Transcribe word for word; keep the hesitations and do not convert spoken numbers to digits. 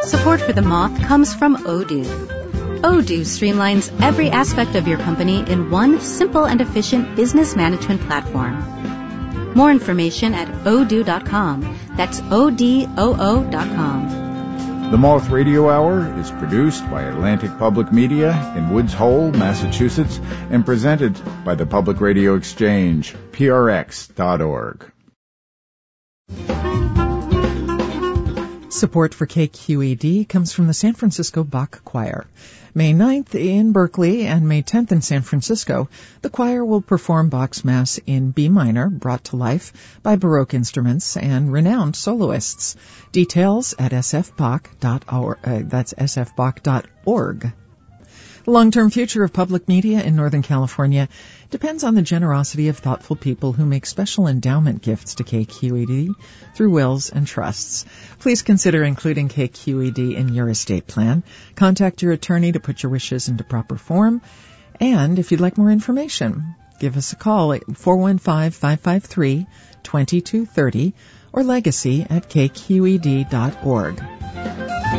Support for The Moth comes from Odoo. Odoo streamlines every aspect of your company in one simple and efficient business management platform. More information at odoo dot com. That's O D O O dot com. The Moth Radio Hour is produced by Atlantic Public Media in Woods Hole, Massachusetts, and presented by the Public Radio Exchange, P R X dot org. Support for K Q E D comes from the San Francisco Bach Choir. May ninth in Berkeley and May tenth in San Francisco, the choir will perform Bach's Mass in B minor, brought to life by Baroque instruments and renowned soloists. Details at s f bach dot org. Uh, that's s f bach dot org. The long-term future of public media in Northern California depends on the generosity of thoughtful people who make special endowment gifts to K Q E D through wills and trusts. Please consider including K Q E D in your estate plan. Contact your attorney to put your wishes into proper form. And if you'd like more information, give us a call at four one five, five five three, two two three zero or legacy at k q e d dot org.